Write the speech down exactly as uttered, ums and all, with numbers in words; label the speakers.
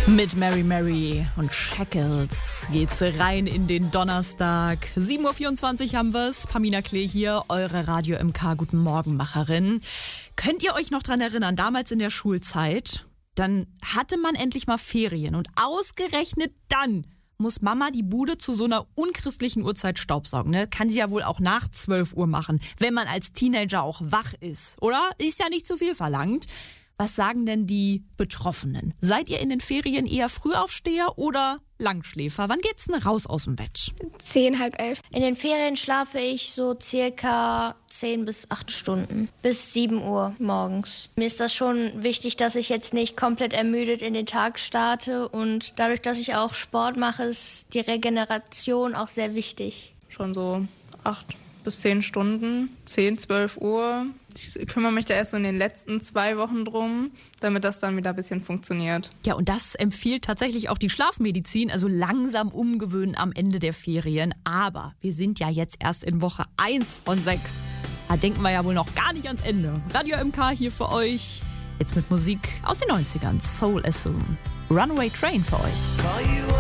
Speaker 1: Mit Mary Mary und Shackles geht's rein in den Donnerstag. sieben Uhr vierundzwanzig haben wir's. Pamina Klee hier, eure Radio M K Guten Morgen Macherin. Könnt ihr euch noch dran erinnern, damals in der Schulzeit, dann hatte man endlich mal Ferien und ausgerechnet dann muss Mama die Bude zu so einer unchristlichen Uhrzeit staubsaugen. Ne? Kann sie ja wohl auch nach zwölf Uhr machen, wenn man als Teenager auch wach ist, oder? Ist ja nicht zu viel verlangt. Was sagen denn die Betroffenen? Seid ihr in den Ferien eher Frühaufsteher oder Langschläfer? Wann geht's denn raus aus dem Bett?
Speaker 2: Zehn, halb elf.
Speaker 3: In den Ferien schlafe ich so circa zehn bis acht Stunden. Bis sieben Uhr morgens. Mir ist das schon wichtig, dass ich jetzt nicht komplett ermüdet in den Tag starte. Und dadurch, dass ich auch Sport mache, ist die Regeneration auch sehr wichtig.
Speaker 4: Schon so acht bis zehn Stunden, zehn, zwölf Uhr. Ich kümmere mich da erst so in den letzten zwei Wochen drum, damit das dann wieder ein bisschen funktioniert.
Speaker 1: Ja, und das empfiehlt tatsächlich auch die Schlafmedizin, also langsam umgewöhnen am Ende der Ferien. Aber wir sind ja jetzt erst in Woche eins von sechs. Da denken wir ja wohl noch gar nicht ans Ende. Radio M K hier für euch. Jetzt mit Musik aus den neunzigern. Soul Asylum. Runaway Train für euch.